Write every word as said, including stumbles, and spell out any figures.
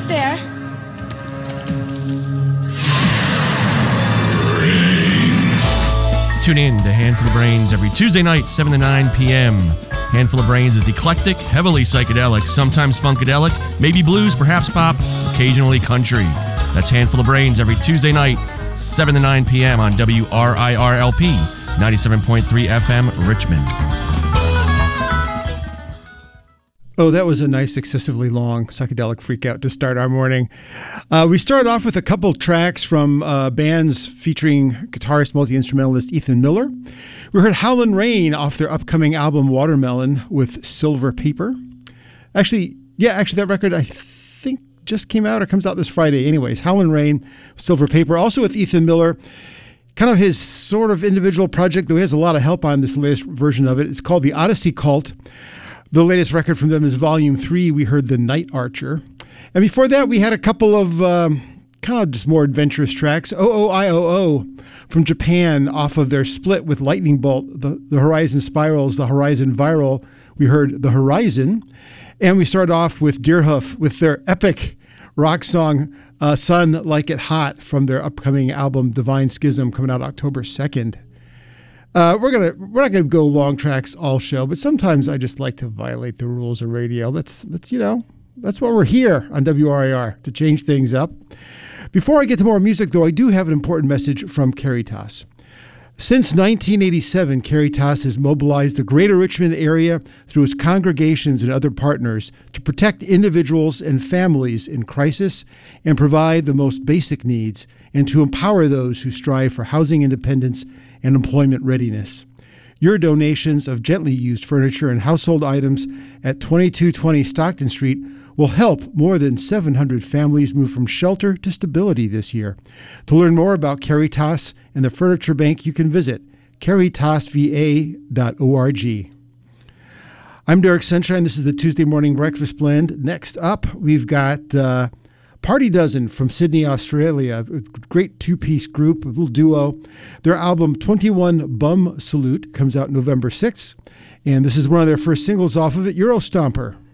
there. Tune in to Handful of Brains every Tuesday night, seven to nine p.m. Handful of Brains is eclectic, heavily psychedelic, sometimes funkadelic, maybe blues, perhaps pop, occasionally country. That's Handful of Brains every Tuesday night, seven to nine p.m. on W R I R L P, ninety-seven point three F M, Richmond. Oh, that was a nice, excessively long psychedelic freakout to start our morning. Uh, we started off with a couple tracks from uh, bands featuring guitarist, multi-instrumentalist Ethan Miller. We heard Howlin' Rain off their upcoming album Watermelon with Silver Paper. Actually, yeah, actually that record I think just came out or comes out this Friday. Anyways, Howlin' Rain, Silver Paper. Also with Ethan Miller, kind of his sort of individual project, though he has a lot of help on this latest version of it. It's called The Odyssey Cult. The latest record from them is Volume three. We heard The Night Archer. And before that, we had a couple of um, kind of just more adventurous tracks. O O I O O from Japan off of their split with Lightning Bolt, the, the Horizon Spirals, the Horizon Viral. We heard The Horizon. And we started off with Deerhoof with their epic rock song, uh, Sun Like It Hot, from their upcoming album Divine Schism, coming out October second. Uh, we're gonna we're not gonna go long tracks all show, but sometimes I just like to violate the rules of radio. That's that's you know that's why we're here on W R I R, to change things up. Before I get to more music, though, I do have an important message from Caritas. Since nineteen eighty-seven, Caritas has mobilized the greater Richmond area through its congregations and other partners to protect individuals and families in crisis and provide the most basic needs, and to empower those who strive for housing independence and employment readiness. Your donations of gently used furniture and household items at twenty-two twenty Stockton Street will help more than seven hundred families move from shelter to stability this year. To learn more about Caritas and the Furniture Bank, you can visit caritas v a dot org. I'm Derek Sunshine. This is the Tuesday Morning Breakfast Blend. Next up, we've got uh, Party Dozen from Sydney, Australia, a great two-piece group, a little duo. Their album twenty-one Bum Salute comes out November sixth, and this is one of their first singles off of it, Euro Stomper.